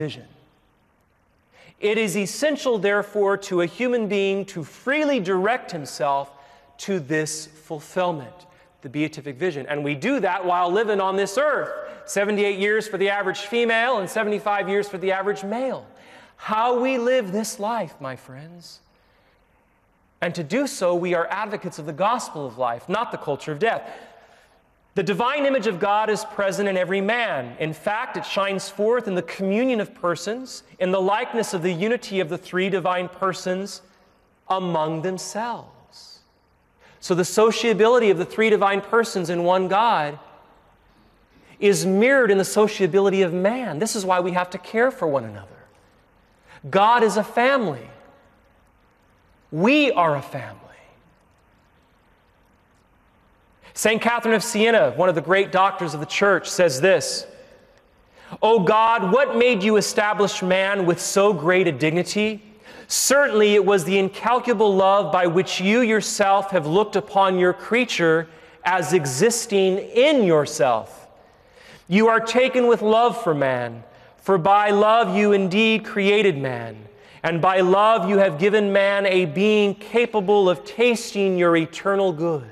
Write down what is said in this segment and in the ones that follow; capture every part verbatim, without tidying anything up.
vision. It is essential, therefore, to a human being to freely direct himself to this fulfillment, the beatific vision. And we do that while living on this earth. seventy-eight years for the average female and seventy-five years for the average male. How we live this life, my friends. And to do so, we are advocates of the gospel of life, not the culture of death. The divine image of God is present in every man. In fact, it shines forth in the communion of persons, in the likeness of the unity of the three divine persons among themselves. So the sociability of the three divine persons in one God is mirrored in the sociability of man. This is why we have to care for one another. God is a family. We are a family. Saint Catherine of Siena, one of the great doctors of the church, says this, "O God, what made you establish man with so great a dignity? Certainly it was the incalculable love by which you yourself have looked upon your creature as existing in yourself. You are taken with love for man, for by love you indeed created man, and by love you have given man a being capable of tasting your eternal good."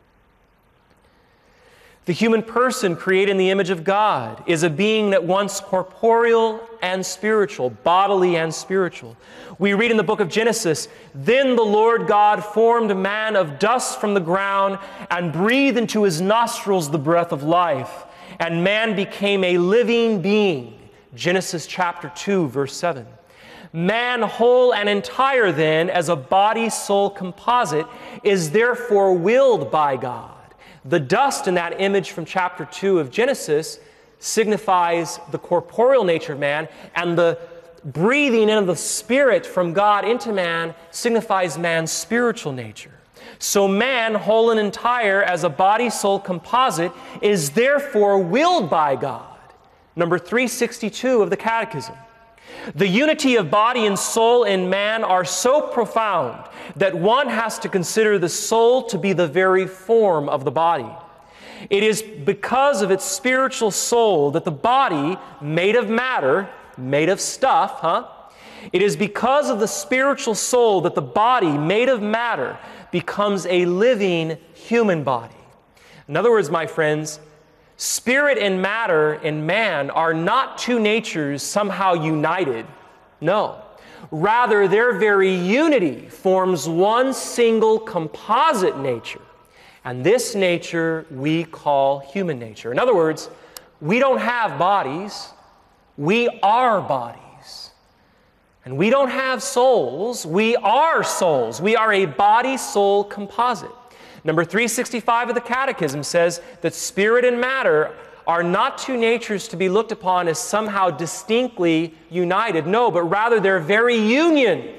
The human person created in the image of God is a being that once corporeal and spiritual, bodily and spiritual. We read in the book of Genesis, "Then the Lord God formed man of dust from the ground and breathed into his nostrils the breath of life, and man became a living being." Genesis chapter two, verse seven. Man whole and entire then, as a body-soul composite, is therefore willed by God. The dust in that image from chapter two of Genesis signifies the corporeal nature of man, and the breathing in of the Spirit from God into man signifies man's spiritual nature. So man, whole and entire, as a body-soul composite, is therefore willed by God. Number three sixty-two of the Catechism. The unity of body and soul in man are so profound that one has to consider the soul to be the very form of the body. It is because of its spiritual soul that the body, made of matter, made of stuff, huh? It is because of the spiritual soul that the body, made of matter, becomes a living human body. In other words, my friends, spirit and matter in man are not two natures somehow united. No. Rather, their very unity forms one single composite nature. And this nature we call human nature. In other words, we don't have bodies. We are bodies. And we don't have souls. We are souls. We are a body-soul composite. Number three sixty-five of the Catechism says that spirit and matter are not two natures to be looked upon as somehow distinctly united. No, but rather their very union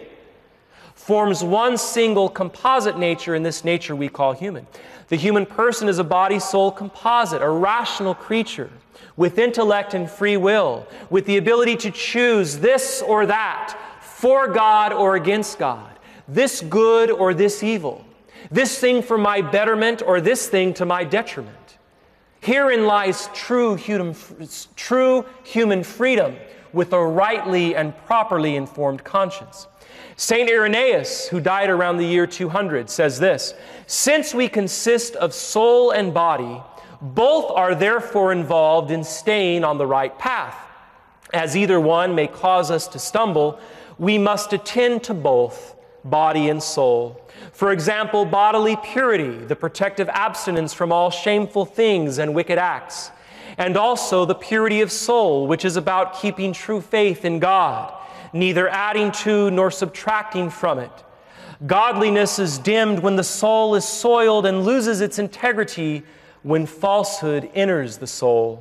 forms one single composite nature, and this nature we call human. The human person is a body-soul composite, a rational creature with intellect and free will, with the ability to choose this or that, for God or against God, this good or this evil, this thing for my betterment or this thing to my detriment. Herein lies true human, true human freedom with a rightly and properly informed conscience. Saint Irenaeus, who died around the year two hundred, says this, "Since we consist of soul and body, both are therefore involved in staying on the right path. As either one may cause us to stumble, we must attend to both, body and soul. For example, bodily purity, the protective abstinence from all shameful things and wicked acts, and also the purity of soul, which is about keeping true faith in God, neither adding to nor subtracting from it. Godliness is dimmed when the soul is soiled and loses its integrity when falsehood enters the soul."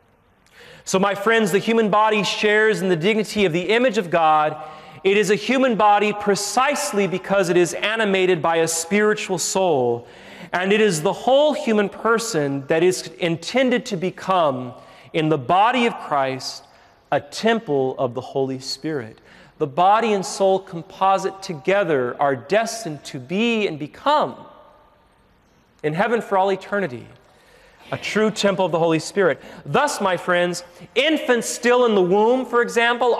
So, my friends, the human body shares in the dignity of the image of God. It is a human body precisely because it is animated by a spiritual soul, and it is the whole human person that is intended to become, in the body of Christ, a temple of the Holy Spirit. The body and soul composite together are destined to be and become, in heaven for all eternity, a true temple of the Holy Spirit. Thus, my friends, infants still in the womb, for example,